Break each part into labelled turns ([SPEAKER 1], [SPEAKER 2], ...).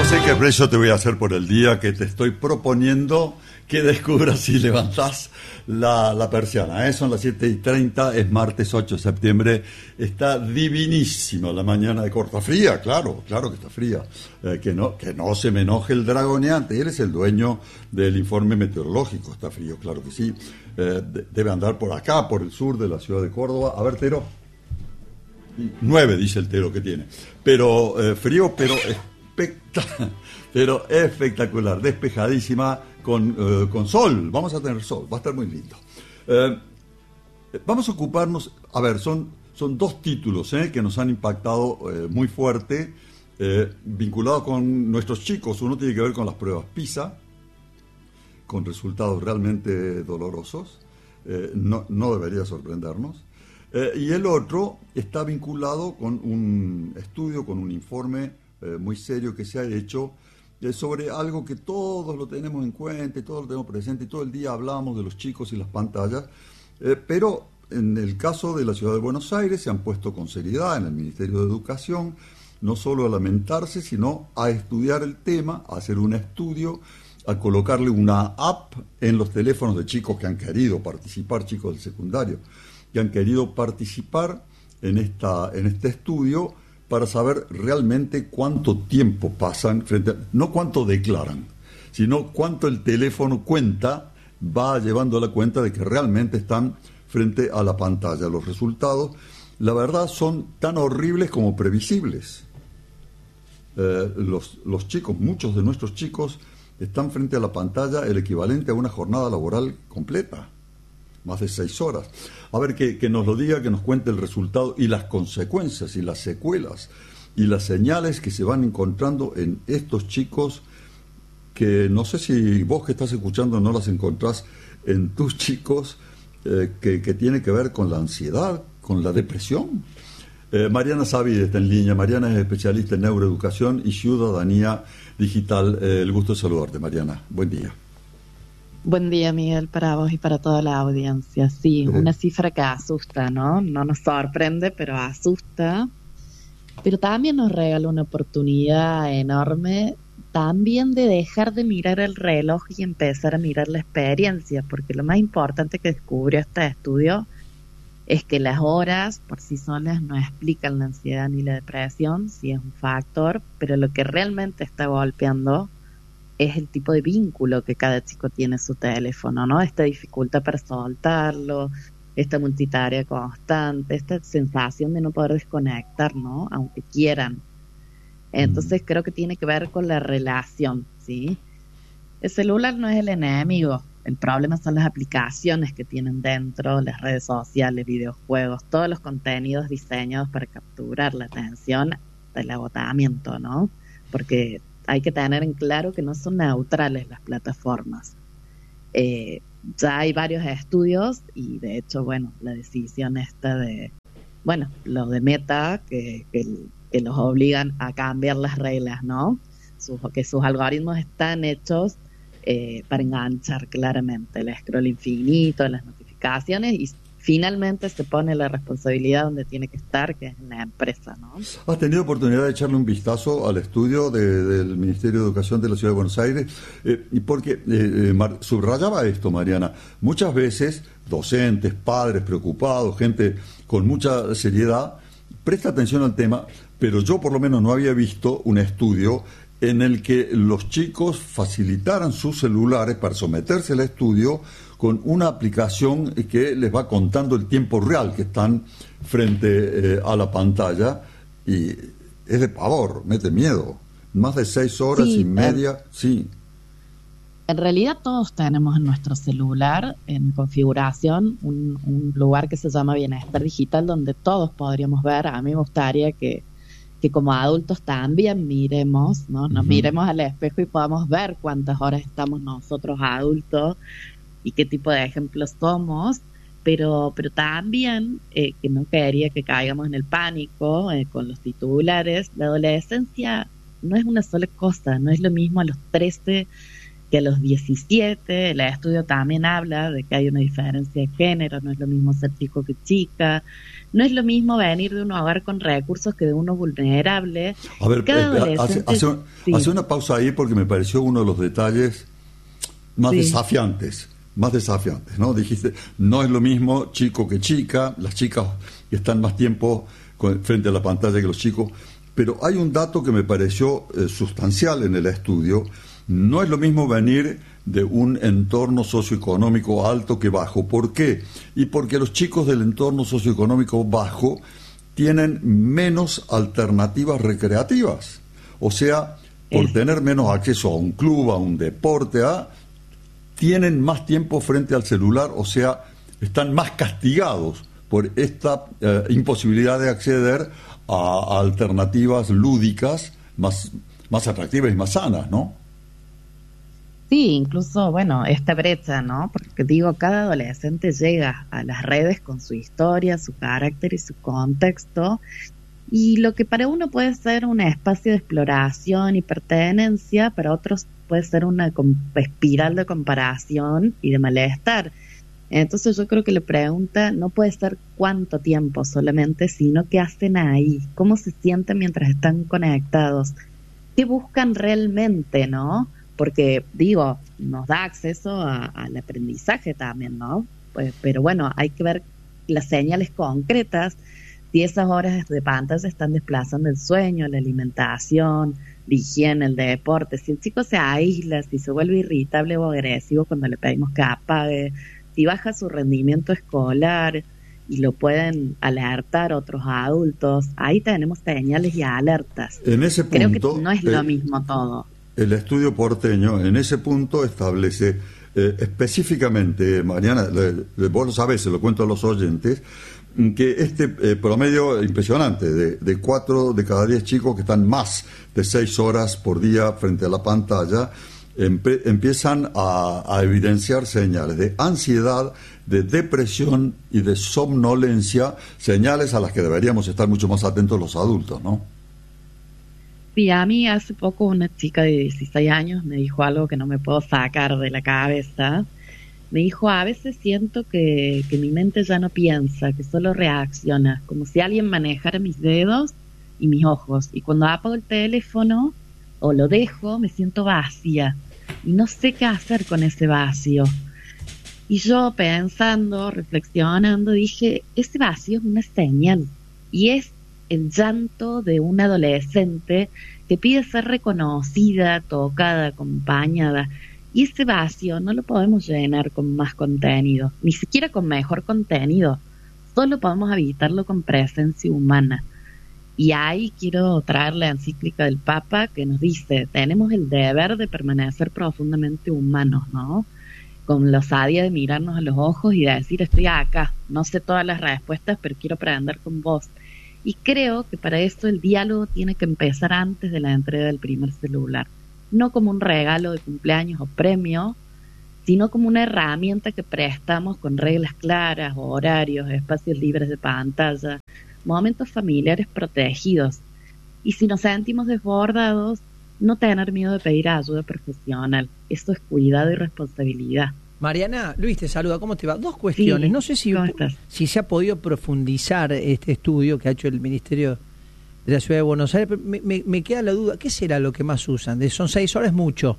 [SPEAKER 1] sé qué precio te voy a hacer por el día que te estoy proponiendo que descubras si levantás la persiana. Son las 7:30, es martes 8 de septiembre. Está divinísimo la mañana de Córdoba. Fría, claro que está fría. Que no se me enoje el dragoneante. Él es el dueño del informe meteorológico. Está frío, claro que sí. Debe andar por acá, por el sur de la ciudad de Córdoba. A ver, Tero. 9, dice el Tero que tiene. Pero frío, pero espectacular, despejadísima, con sol. Vamos a tener sol, va a estar muy lindo. Vamos a ocuparnos, a ver, son dos títulos que nos han impactado muy fuerte, vinculados con nuestros chicos. Uno tiene que ver con las pruebas PISA, con resultados realmente dolorosos, no debería sorprendernos. Y el otro está vinculado con un estudio, con un informe muy serio que se ha hecho sobre algo que todos lo tenemos en cuenta y todos lo tenemos presente y todo el día hablamos de los chicos y las pantallas, pero en el caso de la ciudad de Buenos Aires se han puesto con seriedad en el Ministerio de Educación, no solo a lamentarse, sino a estudiar el tema, a hacer un estudio, a colocarle una app en los teléfonos de chicos que han querido participar, chicos del secundario, que han querido participar en este estudio para saber realmente cuánto tiempo pasan no cuánto declaran, sino cuánto el teléfono va llevando la cuenta de que realmente están frente a la pantalla. Los resultados, la verdad, son tan horribles como previsibles. Los chicos, muchos de nuestros chicos, están frente a la pantalla el equivalente a una jornada laboral completa. Más de 6 horas. A ver, que nos lo diga, que nos cuente el resultado y las consecuencias y las secuelas y las señales que se van encontrando en estos chicos, que no sé si vos que estás escuchando no las encontrás en tus chicos, que tiene que ver con la ansiedad, con la depresión. Mariana Savide está en línea. Mariana es especialista en neuroeducación y ciudadanía digital. El gusto de saludarte, Mariana. Buen día.
[SPEAKER 2] Buen día, Miguel, para vos y para toda la audiencia. Sí, una cifra que asusta, ¿no? No nos sorprende, pero asusta. Pero también nos regala una oportunidad enorme también de dejar de mirar el reloj y empezar a mirar la experiencia, porque lo más importante que descubrió este estudio es que las horas por sí solas no explican la ansiedad ni la depresión, sí es un factor, pero lo que realmente está golpeando es el tipo de vínculo que cada chico tiene en su teléfono, ¿no? Esta dificultad para soltarlo, esta multitarea constante, esta sensación de no poder desconectar, ¿no? Aunque quieran. Entonces creo que tiene que ver con la relación, ¿sí? El celular no es el enemigo, el problema son las aplicaciones que tienen dentro, las redes sociales, videojuegos, todos los contenidos diseñados para capturar la atención del agotamiento, ¿no? Porque hay que tener en claro que no son neutrales las plataformas. Ya hay varios estudios y de hecho, bueno, la decisión esta de, bueno, lo de Meta, que los obligan a cambiar las reglas, ¿no? Que sus algoritmos están hechos para enganchar claramente el scroll infinito, las notificaciones y finalmente se pone la responsabilidad donde tiene que estar, que es en la empresa, ¿no?
[SPEAKER 1] ¿Has tenido oportunidad de echarle un vistazo al estudio del Ministerio de Educación de la Ciudad de Buenos Aires? Y porque subrayaba esto, Mariana, muchas veces docentes, padres preocupados, gente con mucha seriedad, presta atención al tema, pero yo por lo menos no había visto un estudio en el que los chicos facilitaran sus celulares para someterse al estudio con una aplicación que les va contando el tiempo real que están frente a la pantalla, y es de pavor, mete miedo. Más de 6 horas y media, sí.
[SPEAKER 2] En realidad todos tenemos en nuestro celular, en configuración, un lugar que se llama Bienestar Digital, donde todos podríamos ver. A mí me gustaría que como adultos también miremos, ¿no? Nos miremos al espejo y podamos ver cuántas horas estamos nosotros adultos y qué tipo de ejemplos somos, pero también que no quería que caigamos en el pánico con los titulares. La adolescencia no es una sola cosa, no es lo mismo a los 13 que a los 17, el estudio también habla de que hay una diferencia de género, no es lo mismo ser chico que chica, no es lo mismo venir de un hogar con recursos que de uno vulnerable.
[SPEAKER 1] A ver,
[SPEAKER 2] sí.
[SPEAKER 1] hace una pausa ahí porque me pareció uno de los detalles más desafiantes, ¿no? Dijiste, no es lo mismo chico que chica, las chicas están más tiempo frente a la pantalla que los chicos, pero hay un dato que me pareció sustancial en el estudio. No es lo mismo venir de un entorno socioeconómico alto que bajo. ¿Por qué? Y porque los chicos del entorno socioeconómico bajo tienen menos alternativas recreativas. O sea, por tener menos acceso a un club, a un deporte, tienen más tiempo frente al celular, o sea, están más castigados por esta imposibilidad de acceder a alternativas lúdicas más atractivas y más sanas, ¿no?
[SPEAKER 2] Sí, incluso, bueno, esta brecha, ¿no? Porque digo, cada adolescente llega a las redes con su historia, su carácter y su contexto, y lo que para uno puede ser un espacio de exploración y pertenencia, para otros puede ser una espiral de comparación y de malestar. Entonces yo creo que la pregunta no puede ser cuánto tiempo solamente, sino qué hacen ahí, cómo se sienten mientras están conectados, qué buscan realmente, ¿no? Porque, digo, nos da acceso al aprendizaje también, ¿no? Pues, pero bueno, hay que ver las señales concretas, si esas horas de pantalla están desplazando el sueño, la alimentación, la higiene, el deporte, si el chico se aísla, si se vuelve irritable o agresivo cuando le pedimos que apague, si baja su rendimiento escolar y lo pueden alertar otros adultos, ahí tenemos señales y alertas.
[SPEAKER 1] En ese punto,
[SPEAKER 2] creo que no es lo mismo todo.
[SPEAKER 1] El estudio porteño en ese punto establece específicamente, Mariana, vos lo sabés, se lo cuento a los oyentes, que este promedio impresionante de 4 de cada 10 chicos que están más de 6 horas por día frente a la pantalla empiezan a evidenciar señales de ansiedad, de depresión y de somnolencia, señales a las que deberíamos estar mucho más atentos los adultos, ¿no?
[SPEAKER 2] Sí, a mí hace poco una chica de 16 años me dijo algo que no me puedo sacar de la cabeza. Me dijo, a veces siento que mi mente ya no piensa, que solo reacciona, como si alguien manejara mis dedos y mis ojos. Y cuando apago el teléfono o lo dejo, me siento vacía y no sé qué hacer con ese vacío. Y yo pensando, reflexionando, dije, ese vacío es una señal y es el llanto de una adolescente que pide ser reconocida, tocada, acompañada. Y ese vacío no lo podemos llenar con más contenido, ni siquiera con mejor contenido. Solo podemos habitarlo con presencia humana. Y ahí quiero traer la encíclica del Papa que nos dice, tenemos el deber de permanecer profundamente humanos, ¿no? Con la osadía de mirarnos a los ojos y de decir, estoy acá, no sé todas las respuestas, pero quiero aprender con vos. Y creo que para eso el diálogo tiene que empezar antes de la entrega del primer celular. No como un regalo de cumpleaños o premio, sino como una herramienta que prestamos con reglas claras, horarios, espacios libres de pantalla, momentos familiares protegidos. Y si nos sentimos desbordados, no tener miedo de pedir ayuda profesional. Eso es cuidado y responsabilidad.
[SPEAKER 3] Mariana, Luis te saluda, ¿cómo te va? Dos cuestiones,
[SPEAKER 2] Sí,
[SPEAKER 3] no sé si se ha podido profundizar este estudio que ha hecho el Ministerio de la Ciudad de Buenos Aires, pero me queda la duda, ¿qué será lo que más usan? Son 6 horas mucho.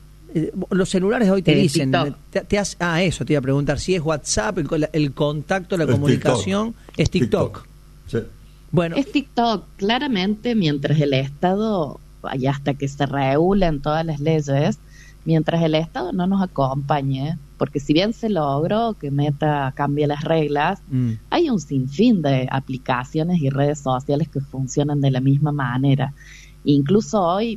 [SPEAKER 3] Los celulares hoy te dicen, eso te iba a preguntar, si es WhatsApp, el contacto, la comunicación, TikTok. Es TikTok.
[SPEAKER 1] Sí.
[SPEAKER 2] Bueno, es TikTok, claramente, mientras el Estado, y hasta que se regulen todas las leyes, mientras el Estado no nos acompañe, porque si bien se logró que Meta cambie las reglas, hay un sinfín de aplicaciones y redes sociales que funcionan de la misma manera. Incluso hoy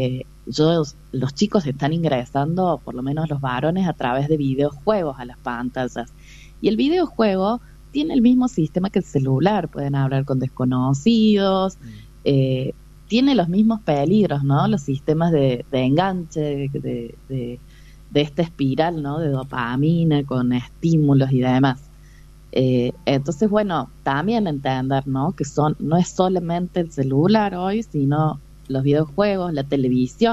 [SPEAKER 2] los chicos están ingresando, por lo menos los varones, a través de videojuegos a las pantallas. Y el videojuego tiene el mismo sistema que el celular, pueden hablar con desconocidos, tiene los mismos peligros, ¿no? Los sistemas de enganche, de esta espiral, ¿no? De dopamina con estímulos y demás. Entonces, bueno, también entender, ¿no? Que no es solamente el celular hoy, sino los videojuegos, la televisión,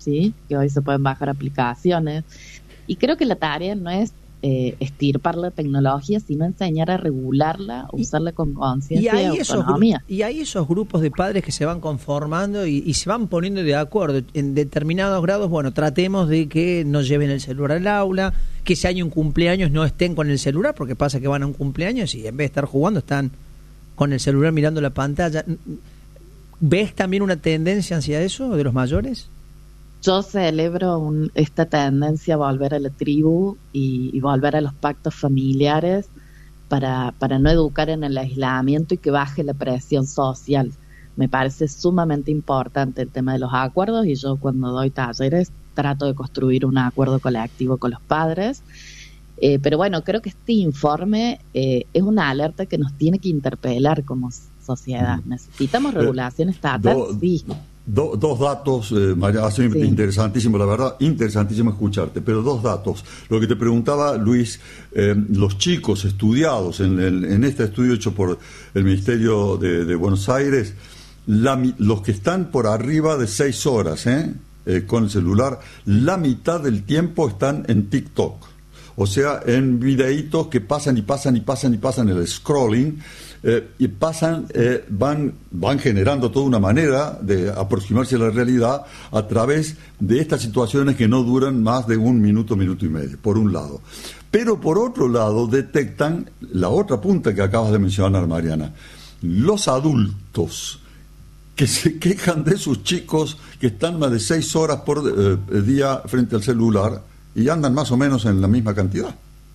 [SPEAKER 2] ¿sí? Que hoy se pueden bajar aplicaciones. Y creo que la tarea no es extirpar la tecnología, sino enseñar a regularla, usarla con conciencia y autonomía.
[SPEAKER 3] Y hay esos grupos de padres que se van conformando y se van poniendo de acuerdo. En determinados grados, bueno, tratemos de que no lleven el celular al aula, que si hay un cumpleaños no estén con el celular, porque pasa que van a un cumpleaños y en vez de estar jugando están con el celular mirando la pantalla. ¿Ves también una tendencia hacia eso de los mayores?
[SPEAKER 2] Yo celebro esta tendencia a volver a la tribu y volver a los pactos familiares para no educar en el aislamiento y que baje la presión social. Me parece sumamente importante el tema de los acuerdos y yo cuando doy talleres trato de construir un acuerdo colectivo con los padres. Pero bueno, creo que este informe es una alerta que nos tiene que interpelar como sociedad. ¿Necesitamos regulación estatal? Sí.
[SPEAKER 1] Dos datos, María, ha sido interesantísimo, la verdad, interesantísimo escucharte, pero dos datos. Lo que te preguntaba, Luis, los chicos estudiados en este estudio hecho por el Ministerio de Buenos Aires, los que están por arriba de 6 horas con el celular, la mitad del tiempo están en TikTok. O sea, en videitos que pasan y pasan y pasan y pasan el scrolling, y pasan, van generando toda una manera de aproximarse a la realidad a través de estas situaciones que no duran más de un minuto, minuto y medio, por un lado. Pero por otro lado detectan la otra punta que acabas de mencionar, Mariana, los adultos que se quejan de sus chicos que están más de 6 horas por día frente al celular y andan más o menos en la misma cantidad.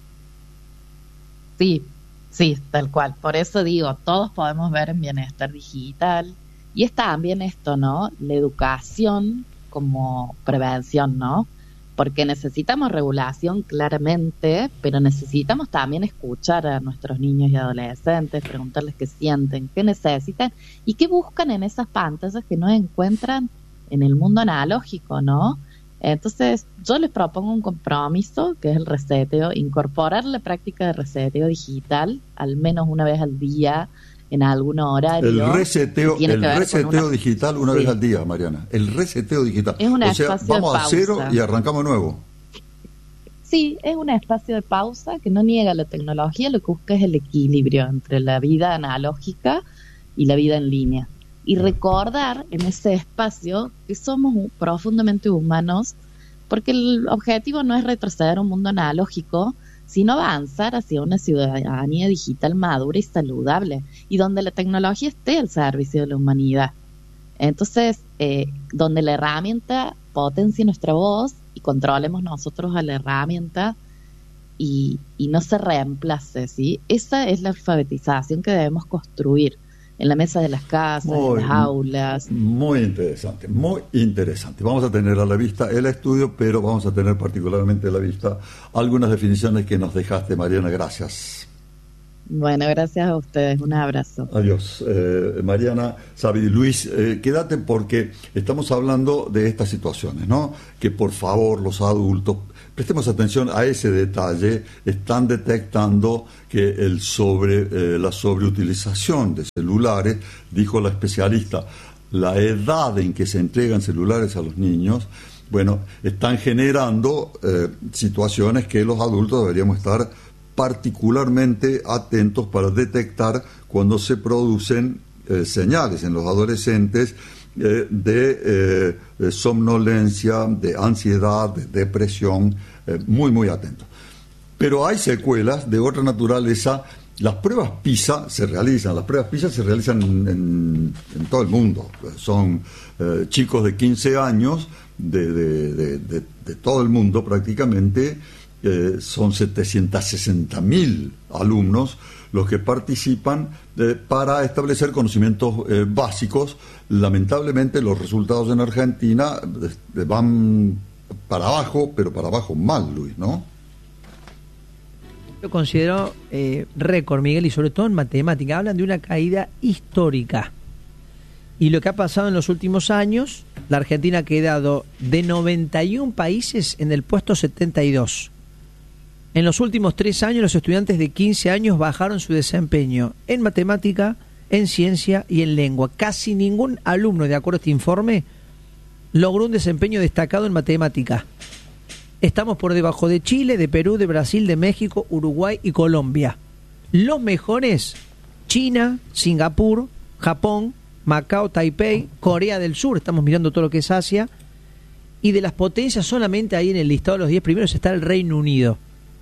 [SPEAKER 2] Sí, tal cual. Por eso digo, todos podemos ver en bienestar digital. Y es también esto, ¿no? La educación como prevención, ¿no? Porque necesitamos regulación claramente, pero necesitamos también escuchar a nuestros niños y adolescentes, preguntarles qué sienten, qué necesitan y qué buscan en esas pantallas que no encuentran en el mundo analógico, ¿no? Entonces, yo les propongo un compromiso, que es el reseteo, incorporar la práctica de reseteo digital, al menos una vez al día, en algún horario.
[SPEAKER 1] El reseteo digital una vez al día, Mariana. El reseteo digital.
[SPEAKER 2] Es un espacio
[SPEAKER 1] vamos
[SPEAKER 2] de
[SPEAKER 1] a cero y arrancamos nuevo.
[SPEAKER 2] Sí, es un espacio de pausa que no niega la tecnología, lo que busca es el equilibrio entre la vida analógica y la vida en línea. Y recordar en ese espacio que somos profundamente humanos, porque el objetivo no es retroceder a un mundo analógico, sino avanzar hacia una ciudadanía digital madura y saludable, y donde la tecnología esté al servicio de la humanidad. Entonces, donde la herramienta potencie nuestra voz y controlemos nosotros a la herramienta y no se reemplace, ¿sí? Esa es la alfabetización que debemos construir en la mesa de las casas, en las aulas.
[SPEAKER 1] Muy interesante, muy interesante. Vamos a tener a la vista el estudio, pero vamos a tener particularmente a la vista algunas definiciones que nos dejaste, Mariana. Gracias.
[SPEAKER 2] Bueno, gracias a ustedes. Un abrazo.
[SPEAKER 1] Adiós. Mariana, Sabi, Luis, quédate porque estamos hablando de estas situaciones, ¿no? Que por favor los adultos, prestemos atención a ese detalle, están detectando que la sobreutilización de celulares, dijo la especialista, la edad en que se entregan celulares a los niños, bueno, están generando situaciones que los adultos deberíamos estar particularmente atentos para detectar cuando se producen señales en los adolescentes de somnolencia, de ansiedad, de depresión, muy, muy atentos. Pero hay secuelas de otra naturaleza. Las pruebas PISA se realizan en todo el mundo. Son chicos de 15 años de todo el mundo prácticamente. Son 760.000 alumnos los que participan para establecer conocimientos básicos. Lamentablemente los resultados en Argentina van para abajo, pero para abajo mal, Luis, ¿no?
[SPEAKER 3] Yo considero récord, Miguel, y sobre todo en matemática. Hablan de una caída histórica. Y lo que ha pasado en los últimos años, la Argentina ha quedado de 91 países en el puesto 72. En los últimos 3 años, los estudiantes de 15 años bajaron su desempeño en matemática, en ciencia y en lengua. Casi ningún alumno, de acuerdo a este informe, logró un desempeño destacado en matemática. Estamos por debajo de Chile, de Perú, de Brasil, de México, Uruguay y Colombia. Los mejores, China, Singapur, Japón, Macao, Taipei, Corea del Sur, estamos mirando todo lo que es Asia, y de las potencias solamente ahí en el listado de los 10 primeros está el Reino Unido.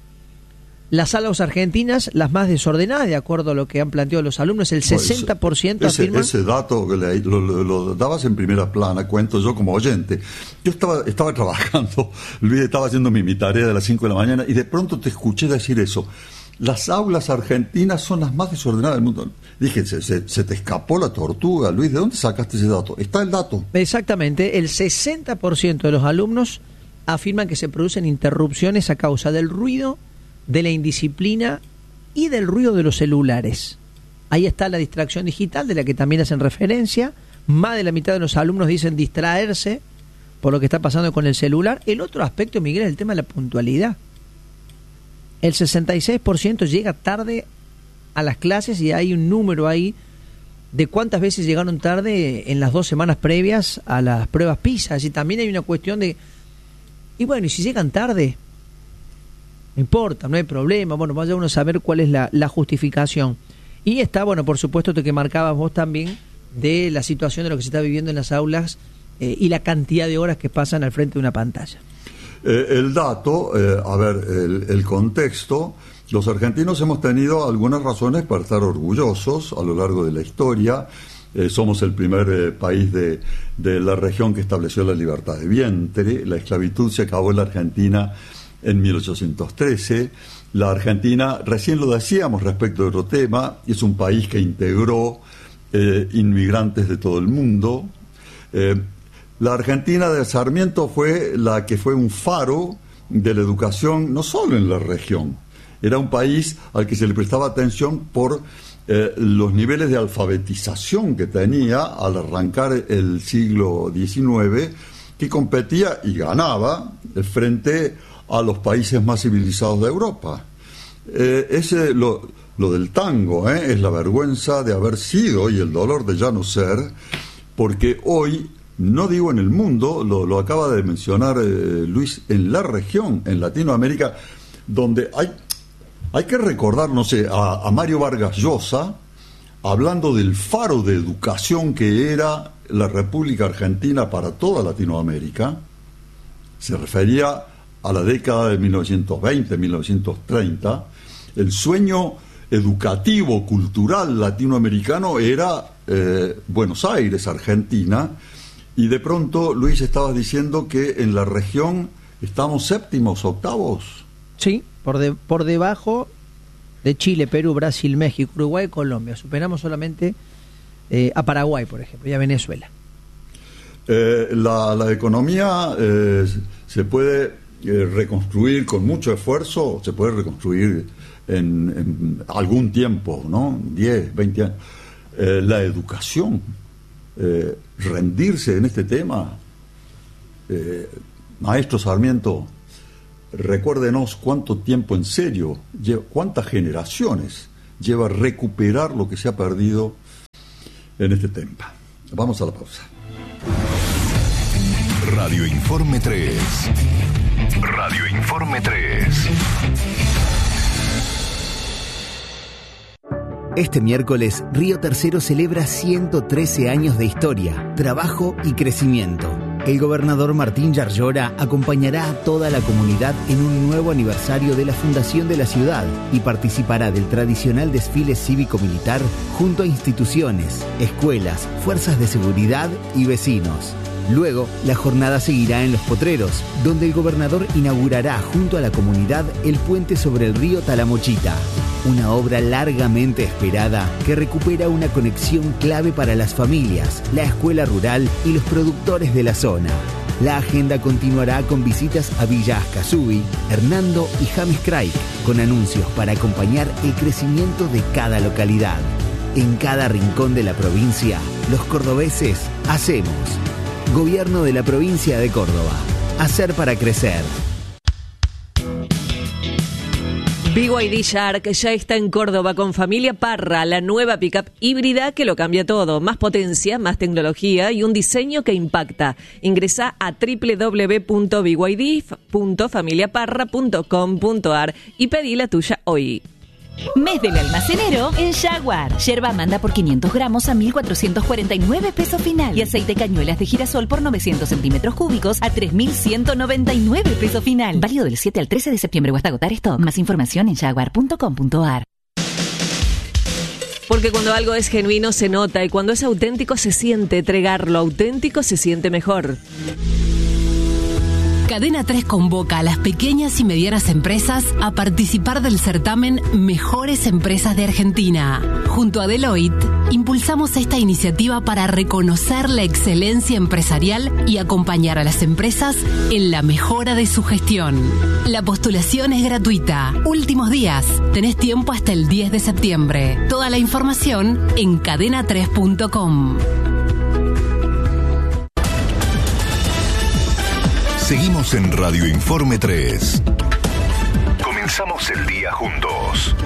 [SPEAKER 3] Las aulas argentinas, las más desordenadas, de acuerdo a lo que han planteado los alumnos, el 60% afirman...
[SPEAKER 1] Ese dato que lo dabas en primera plana, cuento yo como oyente. Yo estaba trabajando, Luis, estaba haciendo mi tarea de las 5 de la mañana y de pronto te escuché decir eso. Las aulas argentinas son las más desordenadas del mundo. Dije, se te escapó la tortuga, Luis, ¿de dónde sacaste ese dato? Está el dato.
[SPEAKER 3] Exactamente, el 60% de los alumnos afirman que se producen interrupciones a causa del ruido, de la indisciplina y del ruido de los celulares. Ahí está la distracción digital, de la que también hacen referencia. Más de la mitad de los alumnos dicen distraerse por lo que está pasando con el celular. El otro aspecto, Miguel, es el tema de la puntualidad. El 66% llega tarde a las clases y hay un número ahí de cuántas veces llegaron tarde en las 2 semanas previas a las pruebas PISA. Y también hay una cuestión de, y bueno, y si llegan tarde, no importa, no hay problema, bueno, vaya uno a saber cuál es la justificación. Y está, bueno, por supuesto, lo que marcabas vos también, de la situación de lo que se está viviendo en las aulas y la cantidad de horas que pasan al frente de una pantalla.
[SPEAKER 1] El dato, el contexto, los argentinos hemos tenido algunas razones para estar orgullosos a lo largo de la historia. Somos el primer país de la región que estableció la libertad de vientre. La esclavitud se acabó en la Argentina en 1813. La Argentina, recién lo decíamos respecto de otro tema, es un país que integró inmigrantes de todo el mundo. La Argentina de Sarmiento fue la que fue un faro de la educación, no solo en la región. Era un país al que se le prestaba atención por los niveles de alfabetización que tenía al arrancar el siglo XIX, que competía y ganaba frente a los países más civilizados de Europa. Lo del tango es la vergüenza de haber sido y el dolor de ya no ser, porque hoy, no digo en el mundo, lo acaba de mencionar Luis, en la región, en Latinoamérica, donde hay que recordar, no sé, a Mario Vargas Llosa, hablando del faro de educación que era la República Argentina para toda Latinoamérica. Se refería a la década de 1920, 1930, el sueño educativo, cultural latinoamericano era Buenos Aires, Argentina, y de pronto, Luis, estabas diciendo que en la región estamos séptimos, octavos.
[SPEAKER 3] Sí, por debajo de Chile, Perú, Brasil, México, Uruguay y Colombia. Superamos solamente a Paraguay, por ejemplo, y a Venezuela.
[SPEAKER 1] La economía se puede reconstruir con mucho esfuerzo, se puede reconstruir en algún tiempo, ¿no? 10, 20 años. La educación, rendirse en este tema. Maestro Sarmiento, recuérdenos cuánto tiempo en serio, cuántas generaciones lleva a recuperar lo que se ha perdido en este tema. Vamos a la pausa.
[SPEAKER 4] Radio Informe 3. Radio Informe 3.
[SPEAKER 5] Este miércoles, Río Tercero celebra 113 años de historia, trabajo y crecimiento. El gobernador Martín Yarlora acompañará a toda la comunidad en un nuevo aniversario de la fundación de la ciudad y participará del tradicional desfile cívico-militar junto a instituciones, escuelas, fuerzas de seguridad y vecinos. Luego, la jornada seguirá en Los Potreros, donde el gobernador inaugurará junto a la comunidad el puente sobre el río Talamochita, una obra largamente esperada que recupera una conexión clave para las familias, la escuela rural y los productores de la zona. La agenda continuará con visitas a Villa Ascasubi, Hernando y James Craig, con anuncios para acompañar el crecimiento de cada localidad. En cada rincón de la provincia, los cordobeses hacemos. Gobierno de la provincia de Córdoba. Hacer para crecer.
[SPEAKER 6] BYD Shark ya está en Córdoba con Familia Parra, la nueva pickup híbrida que lo cambia todo. Más potencia, más tecnología y un diseño que impacta. Ingresá a www.byd.familiaparra.com.ar y pedí la tuya hoy.
[SPEAKER 7] Mes del almacenero en Jaguar. Yerba Amanda por 500 gramos a 1.449 pesos final. Y aceite cañuelas de girasol por 900 centímetros cúbicos a 3.199 pesos final. Válido del 7 al 13 de septiembre o hasta agotar stock. Más información en jaguar.com.ar.
[SPEAKER 6] Porque cuando algo es genuino se nota y cuando es auténtico se siente. Entregar lo auténtico se siente mejor.
[SPEAKER 8] Cadena 3 convoca a las pequeñas y medianas empresas a participar del certamen Mejores Empresas de Argentina. Junto a Deloitte, impulsamos esta iniciativa para reconocer la excelencia empresarial y acompañar a las empresas en la mejora de su gestión. La postulación es gratuita. Últimos días. Tenés tiempo hasta el 10 de septiembre. Toda la información en cadena3.com.
[SPEAKER 4] Seguimos en Radio Informe 3. Comenzamos el día juntos.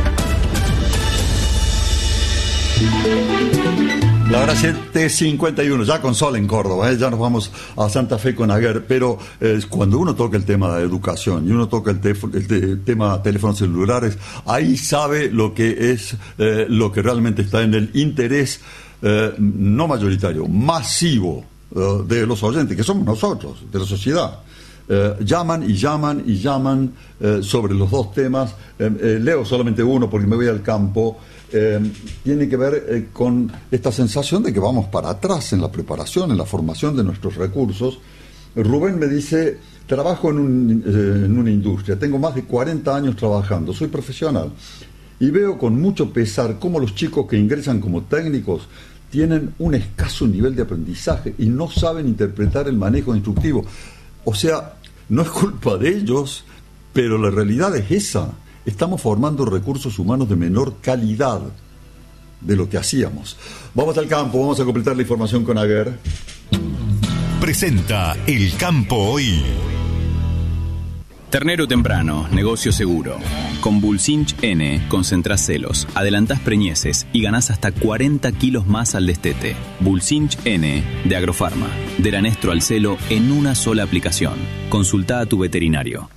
[SPEAKER 1] La hora 7:51, ya con sol en Córdoba, ya nos vamos a Santa Fe con Aguer, pero cuando uno toca el tema de educación y uno toca el tema teléfonos celulares, ahí sabe lo que es, lo que realmente está en el interés no mayoritario, masivo de los oyentes, que somos nosotros, de la sociedad. Llaman sobre los dos temas. Leo solamente uno porque me voy al campo. Tiene que ver con esta sensación de que vamos para atrás en la preparación, en la formación de nuestros recursos. Rubén me dice: trabajo en una industria, tengo más de 40 años trabajando, soy profesional y veo con mucho pesar cómo los chicos que ingresan como técnicos tienen un escaso nivel de aprendizaje y no saben interpretar el manejo instructivo. O sea, no es culpa de ellos, pero la realidad es esa. Estamos formando recursos humanos de menor calidad de lo que hacíamos. Vamos al campo, vamos a completar la información con Aguer.
[SPEAKER 4] Presenta El Campo Hoy.
[SPEAKER 9] Ternero temprano, negocio seguro. Con Bulsinch N concentrás celos, adelantás preñeces y ganás hasta 40 kilos más al destete. Bulsinch N de Agrofarma. Del anestro al celo en una sola aplicación. Consultá a tu veterinario.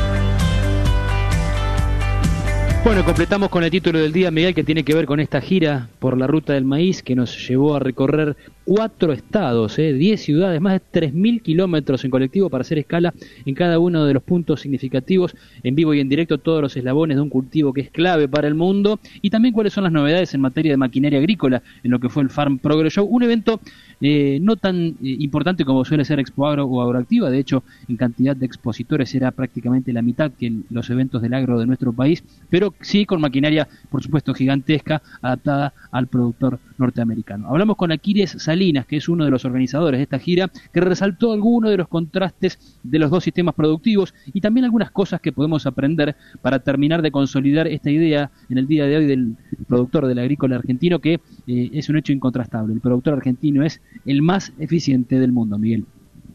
[SPEAKER 10] Bueno, completamos con el título del día, Miguel, que tiene que ver con esta gira por la ruta del maíz que nos llevó a recorrer 4 estados, 10 ciudades, más de 3.000 kilómetros en colectivo para hacer escala en cada uno de los puntos significativos, en vivo y en directo, todos los eslabones de un cultivo que es clave para el mundo, y también cuáles son las novedades en materia de maquinaria agrícola en lo que fue el Farm Progress Show, un evento no tan importante como suele ser Expo Agro o Agroactiva. De hecho, en cantidad de expositores era prácticamente la mitad que los eventos del agro de nuestro país, pero sí con maquinaria, por supuesto, gigantesca, adaptada al productor norteamericano. Hablamos con Aquiles Salinas, que es uno de los organizadores de esta gira, que resaltó algunos de los contrastes de los dos sistemas productivos y también algunas cosas que podemos aprender para terminar de consolidar esta idea en el día de hoy del productor del agrícola argentino, que es un hecho incontrastable. El productor argentino es el más eficiente del mundo, Miguel.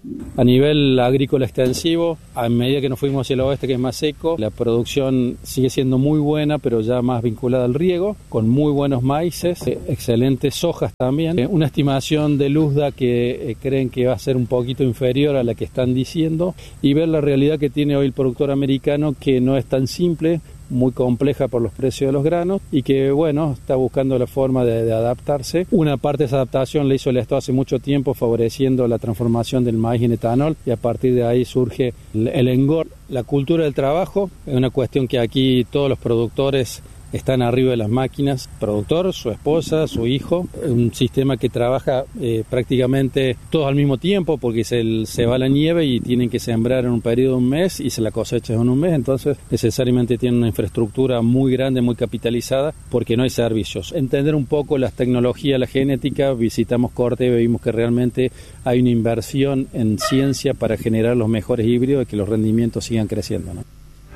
[SPEAKER 11] A nivel agrícola extensivo, a medida que nos fuimos hacia el oeste, que es más seco, la producción sigue siendo muy buena, pero ya más vinculada al riego, con muy buenos maíces, excelentes sojas también. Una estimación de Luzda que creen que va a ser un poquito inferior a la que están diciendo, y ver la realidad que tiene hoy el productor americano, que no es tan simple, muy compleja por los precios de los granos y que, bueno, está buscando la forma de adaptarse. Una parte de esa adaptación la hizo el Estado hace mucho tiempo, favoreciendo la transformación del maíz en etanol, y a partir de ahí surge el engorde. La cultura del trabajo es una cuestión que aquí todos los productores están arriba de las máquinas, productor, su esposa, su hijo, un sistema que trabaja prácticamente todos al mismo tiempo, porque se va la nieve y tienen que sembrar en un periodo de un mes y se la cosecha en un mes, entonces necesariamente tienen una infraestructura muy grande, muy capitalizada, porque no hay servicios. Entender un poco las tecnologías, la genética, visitamos Corte y vimos que realmente hay una inversión en ciencia para generar los mejores híbridos y que los rendimientos sigan creciendo, ¿no?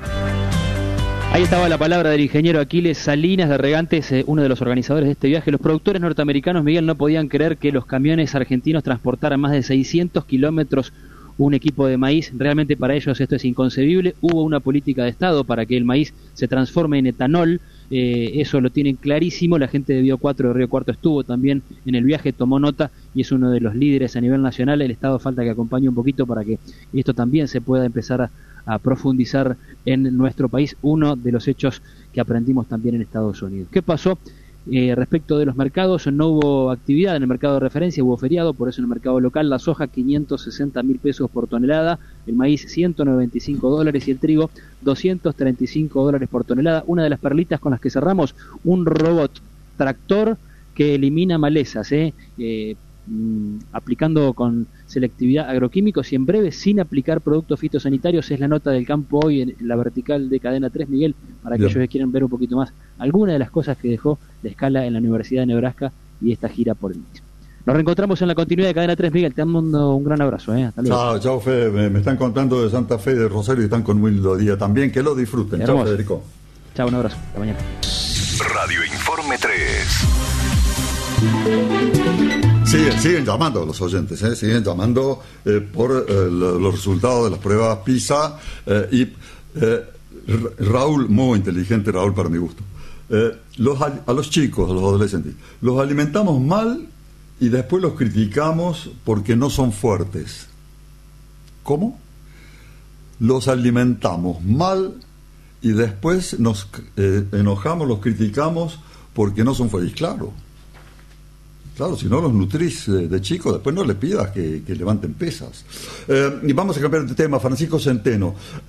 [SPEAKER 10] Ahí estaba la palabra del ingeniero Aquiles Salinas de Regantes, uno de los organizadores de este viaje. Los productores norteamericanos, Miguel, no podían creer que los camiones argentinos transportaran más de 600 kilómetros un equipo de maíz. Realmente para ellos esto es inconcebible. Hubo una política de Estado para que el maíz se transforme en etanol. Eso lo tienen clarísimo. La gente de Bio 4 de Río Cuarto estuvo también en el viaje, tomó nota y es uno de los líderes a nivel nacional. El Estado falta que acompañe un poquito para que esto también se pueda empezar a profundizar en nuestro país. Uno de los hechos que aprendimos también en Estados Unidos. ¿Qué pasó? Respecto de los mercados, no hubo actividad en el mercado de referencia, hubo feriado, por eso en el mercado local la soja 560.000 pesos por tonelada, el maíz $195 y el trigo $235 por tonelada. Una de las perlitas con las que cerramos, un robot tractor que elimina malezas, aplicando con selectividad agroquímicos y en breve sin aplicar productos fitosanitarios. Es la nota del campo hoy en la vertical de Cadena 3, Miguel, para aquellos que quieran ver un poquito más alguna de las cosas que dejó la escala en la Universidad de Nebraska y esta gira por el mismo. Nos reencontramos en la continuidad de Cadena 3, Miguel. Te mando un gran abrazo. Hasta luego.
[SPEAKER 1] Chao, Fede. Me están contando de Santa Fe, de Rosario, y están con muy lindo día también. Que lo disfruten. Chao, Federico.
[SPEAKER 10] Chao, un abrazo. Hasta mañana.
[SPEAKER 4] Radio Informe 3.
[SPEAKER 1] Siguen llamando los oyentes, siguen llamando por los resultados de las pruebas PISA Raúl, muy inteligente Raúl para mi gusto, a los chicos, a los adolescentes, los alimentamos mal y después los criticamos porque no son fuertes. ¿Cómo? Los alimentamos mal y después nos enojamos, los criticamos porque no son fuertes. Claro, si no los nutrís de chicos, después no le pidas que levanten pesas. Y vamos a cambiar de tema. Francisco Centeno.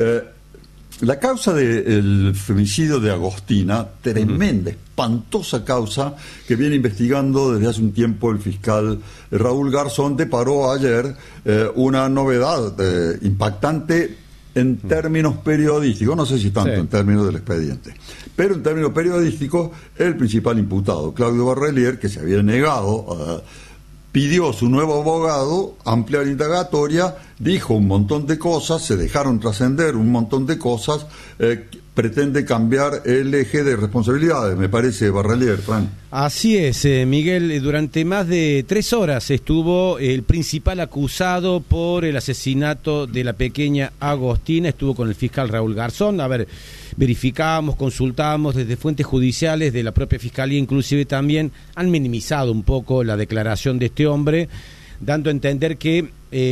[SPEAKER 1] La causa del femicidio de Agostina, tremenda, espantosa causa que viene investigando desde hace un tiempo el fiscal Raúl Garzón, deparó ayer una novedad impactante en términos periodísticos, no sé si tanto en términos del expediente, pero en términos periodísticos, el principal imputado, Claudio Barrelier, que se había negado, pidió su nuevo abogado ampliar la indagatoria, dijo un montón de cosas, se dejaron trascender un montón de cosas, pretende cambiar el eje de responsabilidades, me parece, Barrelier, Fran.
[SPEAKER 12] Así es, Miguel, durante más de 3 horas estuvo el principal acusado por el asesinato de la pequeña Agostina, estuvo con el fiscal Raúl Garzón. A ver, verificamos, consultamos desde fuentes judiciales de la propia fiscalía, inclusive también han minimizado un poco la declaración de este hombre, dando a entender que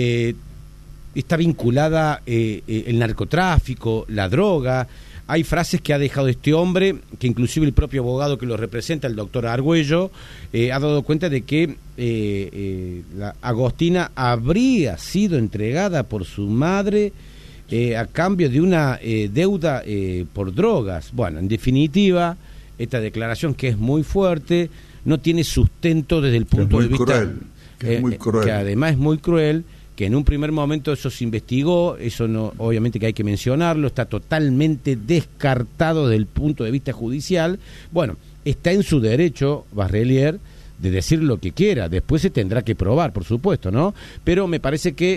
[SPEAKER 12] está vinculada el narcotráfico, la droga. Hay frases que ha dejado este hombre, que inclusive el propio abogado que lo representa, el doctor Argüello, ha dado cuenta de que la Agostina habría sido entregada por su madre a cambio de una deuda por drogas. Bueno, en definitiva, esta declaración, que es muy fuerte, no tiene sustento desde el punto de vista...
[SPEAKER 1] Es muy cruel.
[SPEAKER 12] Que además es muy cruel, que en un primer momento eso se investigó, eso no, obviamente que hay que mencionarlo, está totalmente descartado desde el punto de vista judicial. Bueno, está en su derecho, Barrelier, de decir lo que quiera, después se tendrá que probar, por supuesto, ¿no? Pero me parece que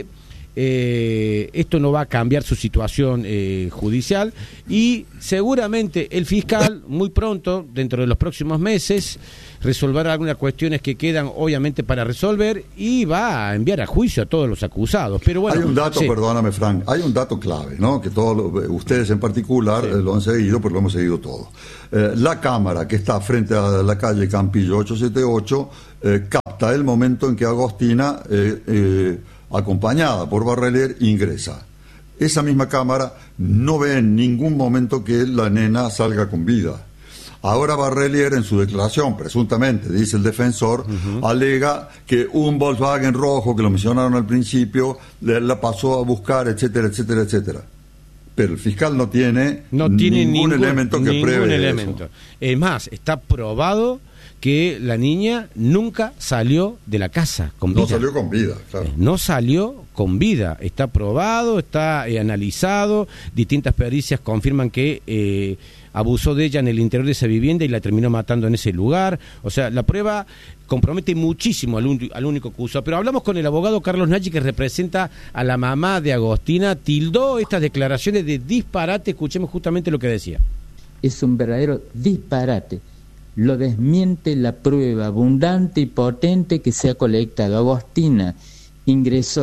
[SPEAKER 12] esto no va a cambiar su situación judicial y seguramente el fiscal muy pronto, dentro de los próximos meses, resolverá algunas cuestiones que quedan obviamente para resolver y va a enviar a juicio a todos los acusados. Pero bueno,
[SPEAKER 1] hay un dato, perdóname Frank, hay un dato clave, ¿no? Que todos ustedes en particular lo han seguido, pero lo hemos seguido todos. La cámara que está frente a la calle Campillo 878 capta el momento en que Agostina acompañada por Barrelier ingresa. Esa misma cámara no ve en ningún momento que la nena salga con vida. Ahora Barrelier, en su declaración, presuntamente, dice el defensor, alega que un Volkswagen rojo, que lo mencionaron al principio, la pasó a buscar, etcétera, etcétera, etcétera. Pero el fiscal no tiene ningún elemento que pruebe eso.
[SPEAKER 12] Es más, está probado que la niña nunca salió de la casa con vida.
[SPEAKER 1] No salió con vida, claro.
[SPEAKER 12] No salió con vida. Está probado, está analizado. Distintas pericias confirman que abusó de ella en el interior de esa vivienda y la terminó matando en ese lugar. O sea, la prueba compromete muchísimo al único acusado. Pero hablamos con el abogado Carlos Nagy, que representa a la mamá de Agostina. Tildó estas declaraciones de disparate. Escuchemos justamente lo que decía.
[SPEAKER 13] Es un verdadero disparate. Lo desmiente la prueba abundante y potente que se ha colectado. Agostina ingresó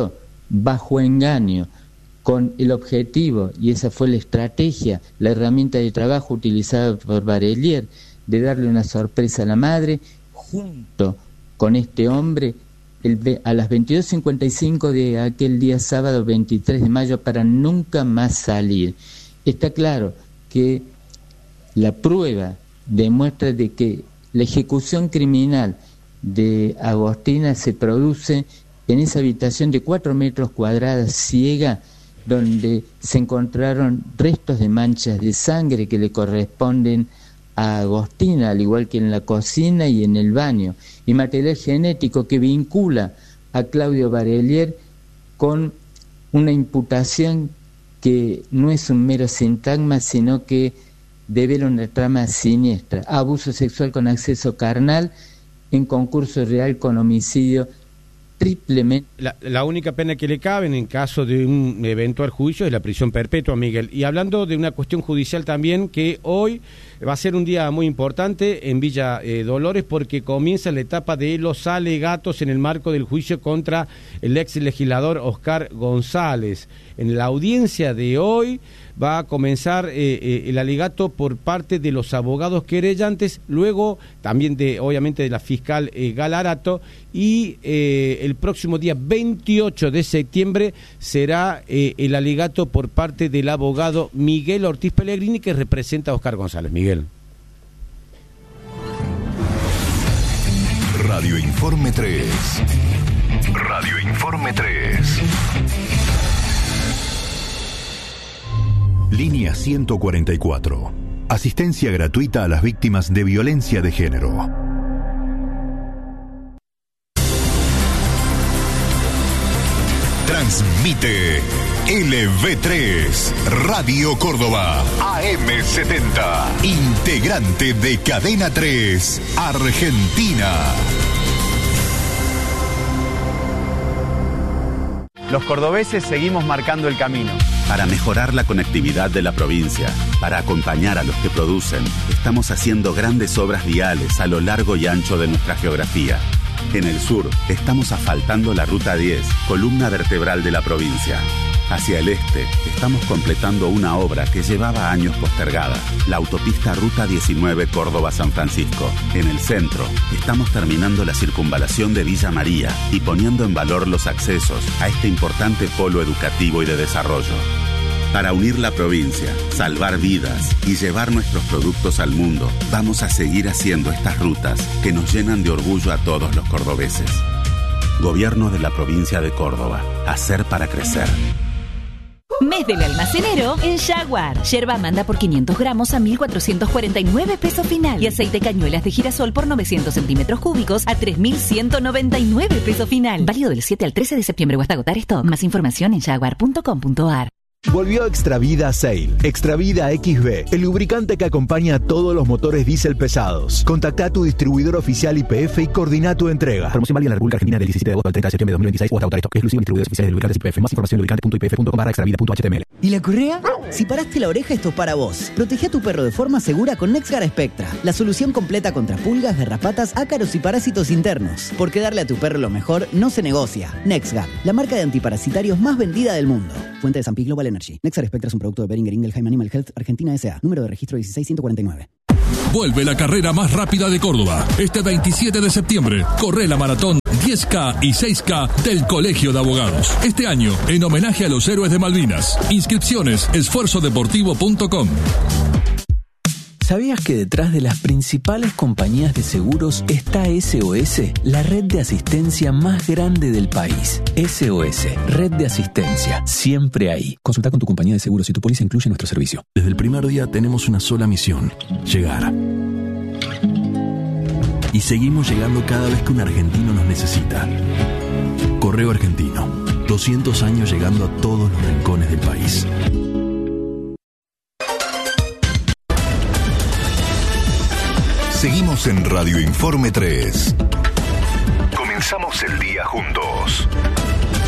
[SPEAKER 13] bajo engaño, con el objetivo, y esa fue la estrategia, la herramienta de trabajo utilizada por Barelier, de darle una sorpresa a la madre, junto con este hombre, a las 22:55 de aquel día sábado 23 de mayo, para nunca más salir. Está claro que la prueba demuestra de que la ejecución criminal de Agostina se produce en esa habitación de 4 metros cuadrados ciega, donde se encontraron restos de manchas de sangre que le corresponden a Agostina, al igual que en la cocina y en el baño, y material genético que vincula a Claudio Barelier con una imputación que no es un mero sintagma, sino que devela una trama siniestra: abuso sexual con acceso carnal en concurso real con homicidio triplemente.
[SPEAKER 12] La única pena que le cabe en caso de un eventual juicio es la prisión perpetua, Miguel. Y hablando de una cuestión judicial también, que hoy va a ser un día muy importante en Villa Dolores, porque comienza la etapa de los alegatos en el marco del juicio contra el ex legislador Oscar González. En la audiencia de hoy va a comenzar el alegato por parte de los abogados querellantes, luego también obviamente de la fiscal Galarato, y el próximo día 28 de septiembre será el alegato por parte del abogado Miguel Ortiz Pellegrini, que representa a Oscar González. Miguel.
[SPEAKER 4] Radio Informe 3. Radio Informe 3. Línea 144. Asistencia gratuita a las víctimas de violencia de género. Transmite LV3 Radio Córdoba AM70, integrante de Cadena 3 Argentina.
[SPEAKER 14] Los cordobeses seguimos marcando el camino.
[SPEAKER 15] Para mejorar la conectividad de la provincia, para acompañar a los que producen, estamos haciendo grandes obras viales a lo largo y ancho de nuestra geografía. En el sur, estamos asfaltando la Ruta 10, columna vertebral de la provincia. Hacia el este, estamos completando una obra que llevaba años postergada, la autopista Ruta 19 Córdoba-San Francisco. En el centro, estamos terminando la circunvalación de Villa María y poniendo en valor los accesos a este importante polo educativo y de desarrollo. Para unir la provincia, salvar vidas y llevar nuestros productos al mundo, vamos a seguir haciendo estas rutas que nos llenan de orgullo a todos los cordobeses. Gobierno de la provincia de Córdoba. Hacer para crecer.
[SPEAKER 7] Mes del almacenero en Jaguar. Yerba manda por 500 gramos a 1.449 pesos final. Y aceite cañuelas de girasol por 900 centímetros cúbicos a 3.199 pesos final. Válido del 7 al 13 de septiembre o hasta agotar stock. Más información en jaguar.com.ar.
[SPEAKER 16] Volvió Extravida Sail. Extravida XB, el lubricante que acompaña a todos los motores diésel pesados. Contacta a tu distribuidor oficial YPF y coordina tu entrega.
[SPEAKER 17] Promoción válida en la República Argentina del 17 de agosto al 30 de septiembre de 2026 o hasta agotar stock. Exclusivo en distribuidores oficiales de lubricantes YPF. Más información en lubricante.ypf.com/extravida.html.
[SPEAKER 18] ¿Y la correa? Si paraste la oreja, esto es para vos. Protege a tu perro de forma segura con NexGard Spectra, la solución completa contra pulgas, garrapatas, ácaros y parásitos internos. Porque darle a tu perro lo mejor no se negocia. NexGard, la marca de antiparasitarios más vendida del mundo. Fuente de San Pi Global Energy. NexGard Spectra es un producto de Boehringer Ingelheim Animal Health Argentina S.A. Número de registro 16149.
[SPEAKER 19] Vuelve la carrera más rápida de Córdoba. Este 27 de septiembre, corre la maratón 10K y 6K del Colegio de Abogados. Este año, en homenaje a los héroes de Malvinas. Inscripciones, esfuerzodeportivo.com.
[SPEAKER 20] ¿Sabías que detrás de las principales compañías de seguros está SOS, la red de asistencia más grande del país? SOS, red de asistencia, siempre ahí.
[SPEAKER 21] Consulta con tu compañía de seguros si tu póliza incluye nuestro servicio.
[SPEAKER 22] Desde el primer día tenemos una sola misión: llegar. Y seguimos llegando cada vez que un argentino nos necesita. Correo Argentino, 200 años llegando a todos los rincones del país.
[SPEAKER 4] Seguimos en Radio Informe 3. Comenzamos el día juntos.